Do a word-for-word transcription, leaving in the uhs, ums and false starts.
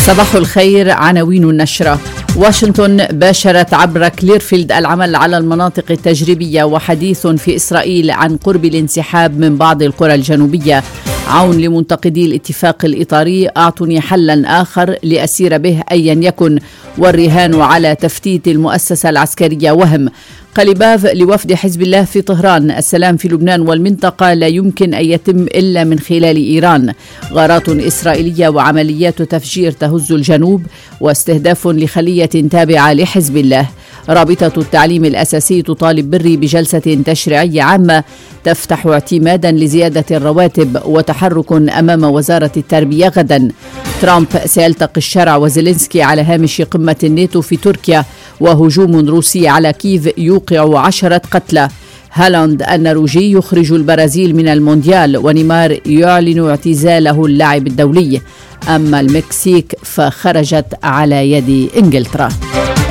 صباح الخير. عناوين النشرة: واشنطن باشرت عبر كليرفيلد العمل على المناطق التجريبية، وحديث في إسرائيل عن قرب الانسحاب من بعض القرى الجنوبية. عون لمنتقدي الاتفاق الإطاري: أعطني حلا آخر لأسير به أيا يكن، والرهان على تفتيت المؤسسة العسكرية وهم. قليباف لوفد حزب الله في طهران: السلام في لبنان والمنطقة لا يمكن أن يتم إلا من خلال إيران. غارات إسرائيلية وعمليات تفجير تهز الجنوب، واستهداف لخلية تابعة لحزب الله. رابطة التعليم الأساسي تطالب بري بجلسة تشريعية عامة تفتح اعتمادا لزيادة الرواتب، وتحرك أمام وزارة التربية غدا. ترامب سيلتقي الشارع وزيلينسكي على هامش قمة الناتو في تركيا، وهجوم روسي على كييف يوقع عشرة قتلى. هالاند النرويجي يخرج البرازيل من المونديال، ونيمار يعلن اعتزاله اللعب الدولي. أما المكسيك فخرجت على يد إنجلترا.